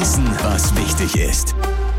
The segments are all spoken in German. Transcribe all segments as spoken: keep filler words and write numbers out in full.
Wissen, was wichtig ist.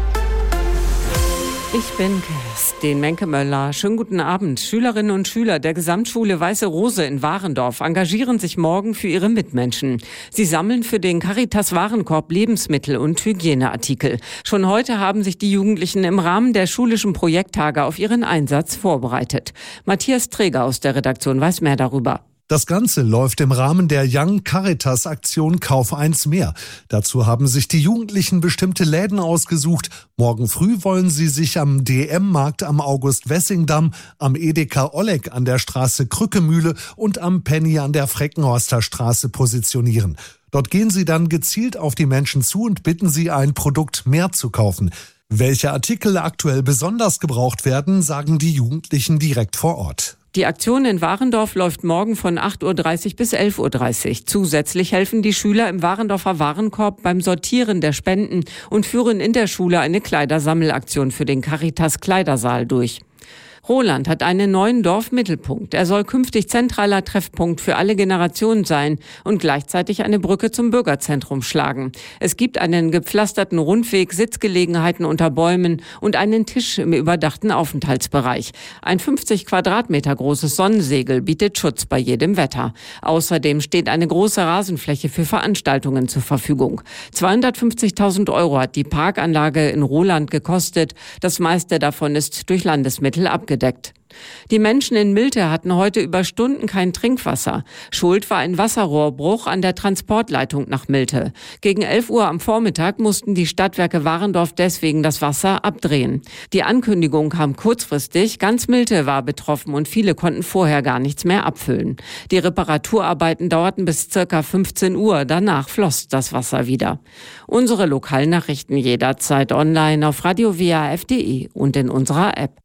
Ich bin Kerstin Menke-Möller. Schönen guten Abend. Schülerinnen und Schüler der Gesamtschule Weiße Rose in Warendorf engagieren sich morgen für ihre Mitmenschen. Sie sammeln für den Caritas-Warenkorb Lebensmittel und Hygieneartikel. Schon heute haben sich die Jugendlichen im Rahmen der schulischen Projekttage auf ihren Einsatz vorbereitet. Matthias Träger aus der Redaktion weiß mehr darüber. Das Ganze läuft im Rahmen der Young Caritas Aktion Kauf eins mehr. Dazu haben sich die Jugendlichen bestimmte Läden ausgesucht. Morgen früh wollen sie sich am D M-Markt am August-Wessing-Damm, am Edeka Oleg an der Straße Krückemühle und am Penny an der Freckenhorster Straße positionieren. Dort gehen sie dann gezielt auf die Menschen zu und bitten sie, ein Produkt mehr zu kaufen. Welche Artikel aktuell besonders gebraucht werden, sagen die Jugendlichen direkt vor Ort. Die Aktion in Warendorf läuft morgen von acht Uhr dreißig bis elf Uhr dreißig. Zusätzlich helfen die Schüler im Warendorfer Warenkorb beim Sortieren der Spenden und führen in der Schule eine Kleidersammelaktion für den Caritas Kleidersaal durch. Roland hat einen neuen Dorfmittelpunkt. Er soll künftig zentraler Treffpunkt für alle Generationen sein und gleichzeitig eine Brücke zum Bürgerzentrum schlagen. Es gibt einen gepflasterten Rundweg, Sitzgelegenheiten unter Bäumen und einen Tisch im überdachten Aufenthaltsbereich. Ein fünfzig Quadratmeter großes Sonnensegel bietet Schutz bei jedem Wetter. Außerdem steht eine große Rasenfläche für Veranstaltungen zur Verfügung. zweihundertfünfzigtausend Euro hat die Parkanlage in Roland gekostet. Das meiste davon ist durch Landesmittel abgedeckt. Die Menschen in Milte hatten heute über Stunden kein Trinkwasser. Schuld war ein Wasserrohrbruch an der Transportleitung nach Milte. Gegen elf Uhr am Vormittag mussten die Stadtwerke Warendorf deswegen das Wasser abdrehen. Die Ankündigung kam kurzfristig. Ganz Milte war betroffen und viele konnten vorher gar nichts mehr abfüllen. Die Reparaturarbeiten dauerten bis circa fünfzehn Uhr. Danach floss das Wasser wieder. Unsere Lokalnachrichten jederzeit online auf radio w a f punkt d e und in unserer App.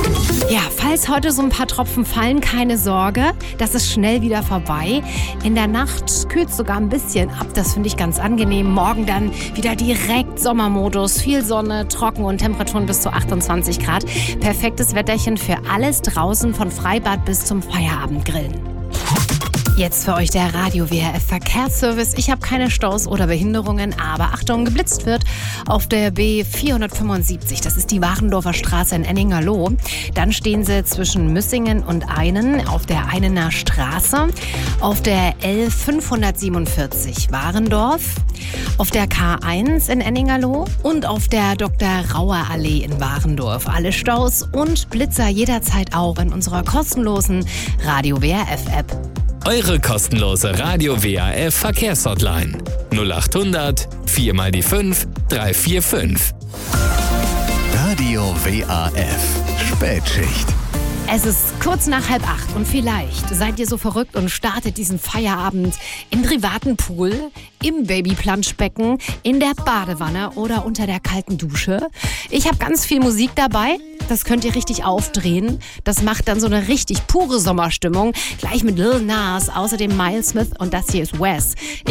Ja, falls heute so ein paar Tropfen fallen, keine Sorge, das ist schnell wieder vorbei. In der Nacht kühlt es sogar ein bisschen ab, das finde ich ganz angenehm. Morgen dann wieder direkt Sommermodus, viel Sonne, trocken und Temperaturen bis zu achtundzwanzig Grad. Perfektes Wetterchen für alles draußen, von Freibad bis zum Feierabendgrillen. Jetzt für euch der Radio W R F Verkehrsservice. Ich habe keine Staus oder Behinderungen, aber Achtung, geblitzt wird auf der B vierhundertfünfundsiebzig. Das ist die Warendorfer Straße in Enningerloh. Dann stehen sie zwischen Müssingen und Einen auf der Einener Straße, auf der L fünfhundertsiebenundvierzig Warendorf, auf der K eins in Enningerloh und auf der Doktor Rauer Allee in Warendorf. Alle Staus und Blitzer jederzeit auch in unserer kostenlosen Radio W R F App. Eure kostenlose Radio W A F Verkehrshotline null acht hundert vier mal die fünf drei vier fünf. Radio W A F Spätschicht. Es ist kurz nach halb acht und vielleicht seid ihr so verrückt und startet diesen Feierabend im privaten Pool, im Babyplanschbecken, in der Badewanne oder unter der kalten Dusche. Ich habe ganz viel Musik dabei. Das könnt ihr richtig aufdrehen. Das macht dann so eine richtig pure Sommerstimmung. Gleich mit Lil Nas, außerdem Miles Smith und das hier ist Wes.